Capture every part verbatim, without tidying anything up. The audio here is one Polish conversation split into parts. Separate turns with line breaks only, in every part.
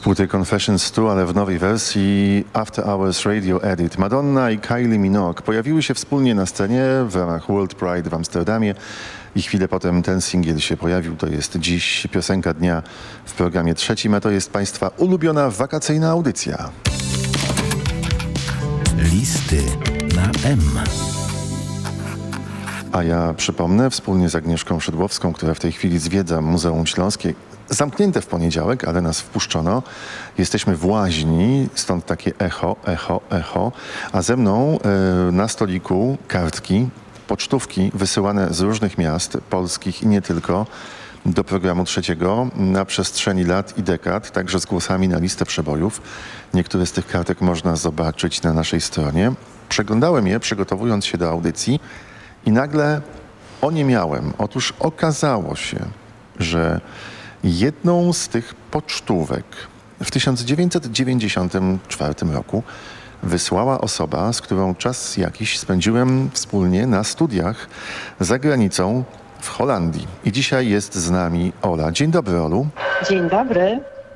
płyty Confessions dwa, ale w nowej wersji After Hours Radio Edit. Madonna i Kylie Minogue pojawiły się wspólnie na scenie w ramach World Pride w Amsterdamie i chwilę potem ten singiel się pojawił. To jest dziś piosenka dnia w programie trzecim, a to jest Państwa ulubiona wakacyjna audycja.
Listy na M.
A ja przypomnę, wspólnie z Agnieszką Szydłowską, która w tej chwili zwiedza Muzeum Śląskie, zamknięte w poniedziałek, ale nas wpuszczono. Jesteśmy w łaźni, stąd takie echo, echo, echo. A ze mną y, na stoliku kartki, pocztówki wysyłane z różnych miast polskich i nie tylko do programu trzeciego na przestrzeni lat i dekad, także z głosami na listę przebojów. Niektóre z tych kartek można zobaczyć na naszej stronie. Przeglądałem je, przygotowując się do audycji i nagle oniemiałem. Otóż okazało się, że jedną z tych pocztówek w tysiąc dziewięćset dziewięćdziesiątym czwartym roku wysłała osoba, z którą czas jakiś spędziłem wspólnie na studiach za granicą w Holandii. I dzisiaj jest z nami Ola. Dzień dobry, Olu.
Dzień dobry.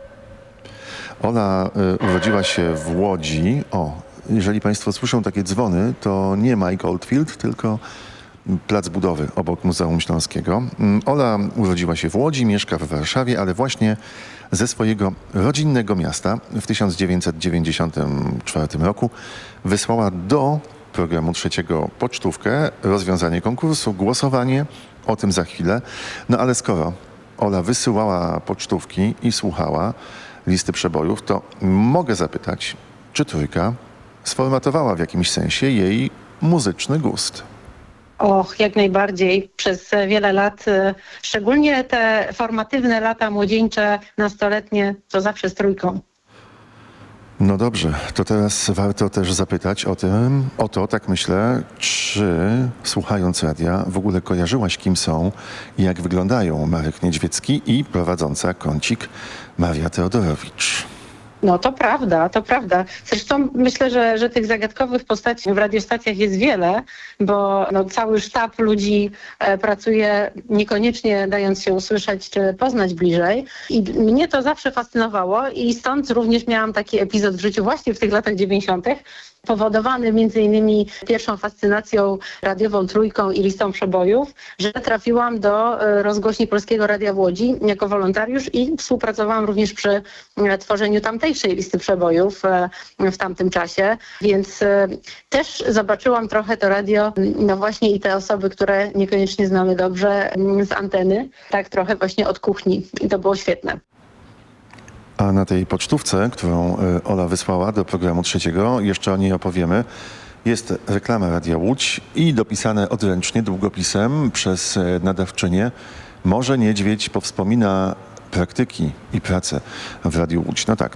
Ola y, urodziła się w Łodzi. O, jeżeli Państwo słyszą takie dzwony, to nie Mike Oldfield, tylko plac budowy obok Muzeum Śląskiego. Ola urodziła się w Łodzi, mieszka w Warszawie, ale właśnie ze swojego rodzinnego miasta w tysiąc dziewięćset dziewięćdziesiątym czwartym roku wysłała do programu trzeciego pocztówkę, rozwiązanie konkursu, głosowanie, o tym za chwilę. No ale skoro Ola wysyłała pocztówki i słuchała listy przebojów, to mogę zapytać, czy trójka sformatowała w jakimś sensie jej muzyczny gust?
Och, jak najbardziej. Przez wiele lat, szczególnie te formatywne lata młodzieńcze, nastoletnie, to zawsze z trójką.
No dobrze, to teraz warto też zapytać o tym, o to, tak myślę, czy słuchając radia w ogóle kojarzyłaś, kim są i jak wyglądają Marek Niedźwiecki i prowadząca kącik Maria Teodorowicz.
No to prawda, to prawda. Zresztą myślę, że, że tych zagadkowych postaci w radiostacjach jest wiele, bo no, cały sztab ludzi e, pracuje niekoniecznie dając się usłyszeć czy poznać bliżej. I mnie to zawsze fascynowało i stąd również miałam taki epizod w życiu właśnie w tych latach dziewięćdziesiątych. Powodowany między innymi pierwszą fascynacją radiową trójką i listą przebojów, że trafiłam do rozgłośni Polskiego Radia w Łodzi jako wolontariusz i współpracowałam również przy tworzeniu tamtejszej listy przebojów w tamtym czasie, więc też zobaczyłam trochę to radio, no właśnie i te osoby, które niekoniecznie znamy dobrze z anteny, tak trochę właśnie od kuchni i to było świetne.
A na tej pocztówce, którą Ola wysłała do programu trzeciego, jeszcze o niej opowiemy, jest reklama Radia Łódź i dopisane odręcznie długopisem przez nadawczynię. Może Niedźwiedź powspomina praktyki i pracę w Radiu Łódź. No tak,